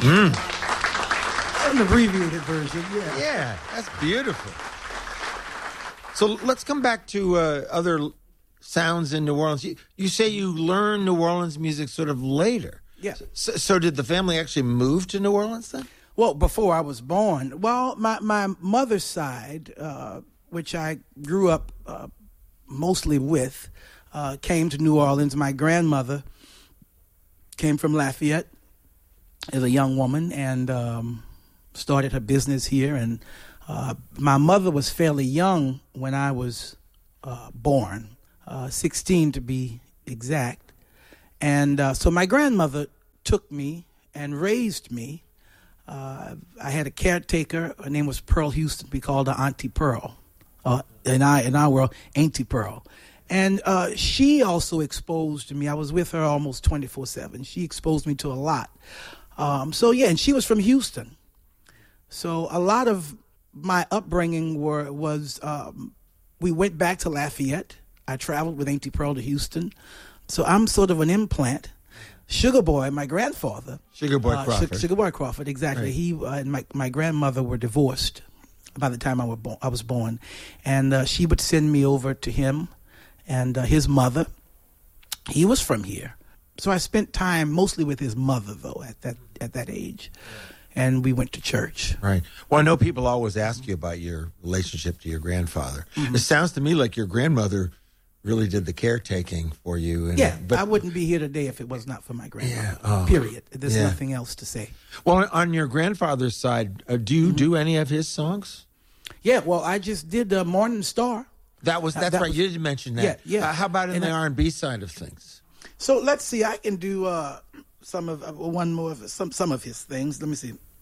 An abbreviated version, yeah. Yeah, that's beautiful. So let's come back to other sounds in New Orleans. You say you learned New Orleans music sort of later. Yeah. So did the family actually move to New Orleans then? Well, before I was born. Well, my mother's side, which I grew up mostly with, came to New Orleans. My grandmother came from Lafayette as a young woman and started her business here. And my mother was fairly young when I was born, 16 to be exact. And so my grandmother took me and raised me. I had a caretaker. Her name was Pearl Houston. We called her Auntie Pearl. In our world, Auntie Pearl. And she also exposed me. I was with her almost 24/7. She exposed me to a lot. And she was from Houston. So a lot of my upbringing was we went back to Lafayette. I traveled with Auntie Pearl to Houston. So I'm sort of an implant. Sugar Boy, my grandfather. Sugar Boy Crawford. Sugar Boy Crawford, exactly. Right. He and my grandmother were divorced by the time I was born. And she would send me over to him and his mother. He was from here. So I spent time mostly with his mother, though, at that age. And we went to church. Right. Well, I know people always ask you about your relationship to your grandfather. Mm-hmm. It sounds to me like your grandmother really did the caretaking for you. But I wouldn't be here today if it was not for my grandmother. Yeah, period. There's nothing else to say. Well, on your grandfather's side, do you do any of his songs? Yeah, well, I just did Morning Star. That's right. You did mention that. Yeah. How about in the R&B side of things? So let's see. I can do some of his things. Let me see.